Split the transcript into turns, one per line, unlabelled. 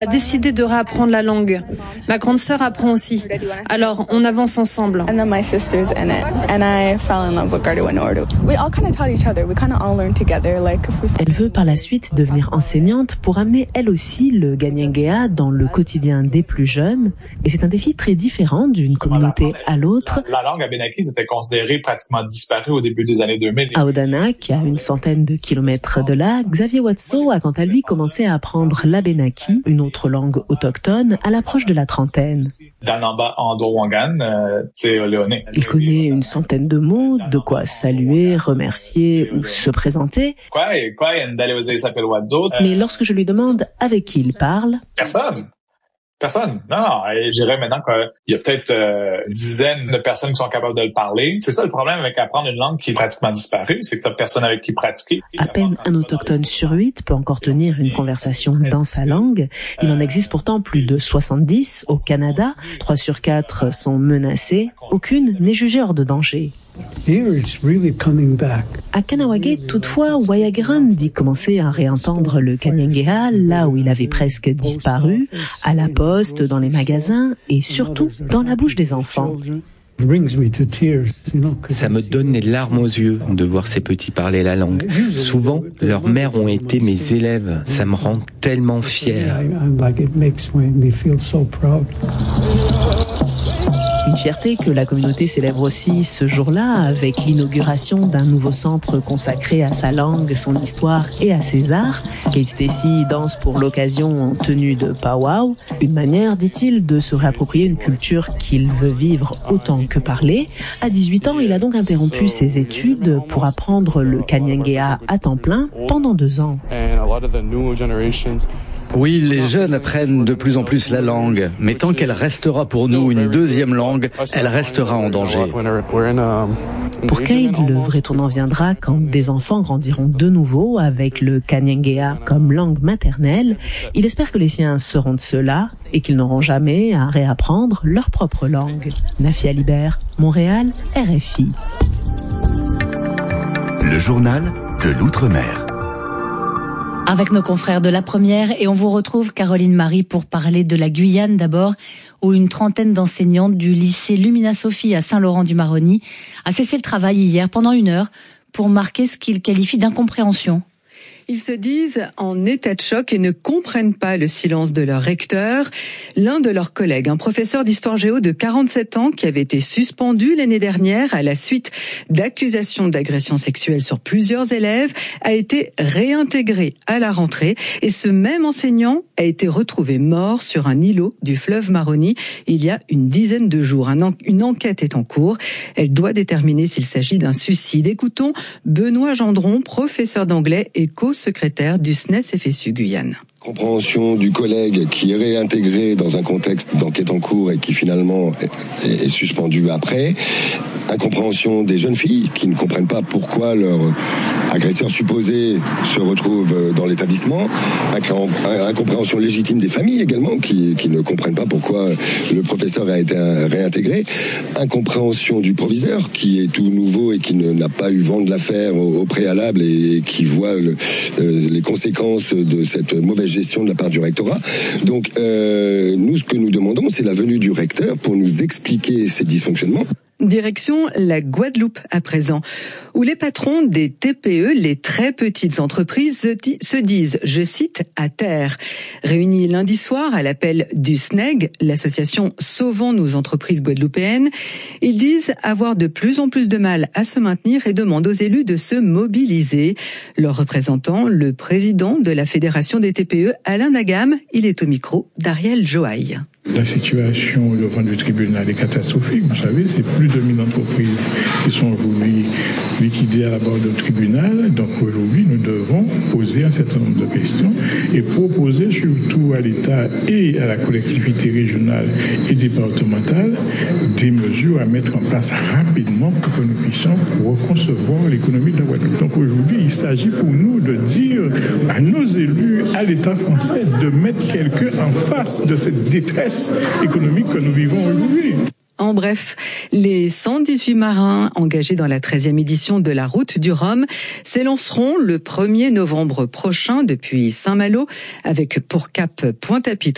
a décidé de réapprendre la langue. Ma grande sœur apprend aussi. Alors, on avance ensemble.
And then my sister's in it, and I fell in love with Gardu and Urdu. We all kind of taught each other. We kind of all learned together.
Elle veut par la suite devenir enseignante pour amener elle aussi le Ganyangea dans le quotidien des plus jeunes. Et c'est un défi très différent d'une communauté à l'autre.
La langue abénakis était considérée pratiquement disparue au début des années 2000.
À Odanak, à une centaine de kilomètres de là, Xavier Watso a quant à lui commencé à apprendre l'abénaki, une autre langue autochtone, à l'approche de la trentaine. Il connaît une centaine de mots, de quoi saluer, remercier ou se présenter. Mais lorsque je lui demande avec qui il parle...
Personne. Non. Et je dirais maintenant qu'il y a peut-être une dizaine de personnes qui sont capables de le parler. C'est ça le problème avec apprendre une langue qui est pratiquement disparue, c'est que tu n'as personne avec qui pratiquer.
À peine un autochtone sur 8 peut encore tenir une conversation dans sa langue. Il en existe pourtant plus de 70 au Canada. 3 sur 4 sont menacés. Aucune n'est jugée hors de danger. À Kanawagé, toutefois, Wayagran dit commencer à réentendre le Kanyangea là où il avait presque disparu, à la poste, dans les magasins et surtout dans la bouche des enfants.
Ça me donne les larmes aux yeux de voir ces petits parler la langue. Souvent, leurs mères ont été mes élèves. Ça me rend tellement fier.
Une fierté que la communauté célèbre aussi ce jour-là avec l'inauguration d'un nouveau centre consacré à sa langue, son histoire et à ses arts. Kate Stacy danse pour l'occasion en tenue de powwow. Une manière, dit-il, de se réapproprier une culture qu'il veut vivre autant que parler. À 18 ans, il a donc interrompu ses études pour apprendre le Kanyangea à temps plein pendant 2 ans.
Oui, les jeunes apprennent de plus en plus la langue, mais tant qu'elle restera pour nous une deuxième langue, elle restera en danger.
Pour Cade, le vrai tournant viendra quand des enfants grandiront de nouveau avec le Kanyangea comme langue maternelle. Il espère que les siens seront de ceux-là et qu'ils n'auront jamais à réapprendre leur propre langue. Nafia Libert, Montréal, RFI.
Le journal de l'Outre-mer.
Avec nos confrères de La Première, et on vous retrouve Caroline Marie pour parler de la Guyane d'abord, où une trentaine d'enseignantes du lycée Lumina Sophie à Saint-Laurent-du-Maroni a cessé le travail hier pendant 1 heure pour marquer ce qu'ils qualifient d'incompréhension.
Ils se disent en état de choc et ne comprennent pas le silence de leur recteur. L'un de leurs collègues, un professeur d'histoire géo de 47 ans qui avait été suspendu l'année dernière à la suite d'accusations d'agression sexuelle sur plusieurs élèves, a été réintégré à la rentrée. Et ce même enseignant a été retrouvé mort sur un îlot du fleuve Maroni il y a une dizaine de jours. Une enquête est en cours. Elle doit déterminer s'il s'agit d'un suicide. Écoutons Benoît Gendron, professeur d'anglais et co-secrétaire du SNES FSU Guyane.
Compréhension du collègue qui est réintégré dans un contexte d'enquête en cours et qui finalement est suspendu après. Incompréhension des jeunes filles qui ne comprennent pas pourquoi leur agresseur supposé se retrouve dans l'établissement. Incompréhension légitime des familles également qui ne comprennent pas pourquoi le professeur a été réintégré. Incompréhension du proviseur qui est tout nouveau et qui n'a pas eu vent de l'affaire au préalable et qui voit les conséquences de cette mauvaise gestion de la part du rectorat. Donc nous, ce que nous demandons, c'est la venue du recteur pour nous expliquer ces dysfonctionnements.
Direction la Guadeloupe à présent, où les patrons des TPE, les très petites entreprises, se disent, je cite, à terre. Réunis lundi soir à l'appel du SNEG, l'association Sauvons nos entreprises guadeloupéennes, ils disent avoir de plus en plus de mal à se maintenir et demandent aux élus de se mobiliser. Leur représentant, le président de la Fédération des TPE, Alain Nagam, il est au micro d'Ariel Joaille.
La situation devant le tribunal est catastrophique. Vous savez, c'est plus de 1000 entreprises qui sont aujourd'hui liquidées à la barre du tribunal. Donc aujourd'hui, nous devons poser un certain nombre de questions et proposer surtout à l'État et à la collectivité régionale et départementale des mesures à mettre en place rapidement pour que nous puissions reconcevoir l'économie de la Guadeloupe. Donc aujourd'hui, il s'agit pour nous de dire à nos élus, à l'État français, de mettre quelqu'un en face de cette détresse économique que nous vivons aujourd'hui.
En bref, les 118 marins engagés dans la 13e édition de la Route du Rhum s'élanceront le 1er novembre prochain depuis Saint-Malo avec pour cap Pointe-à-Pitre.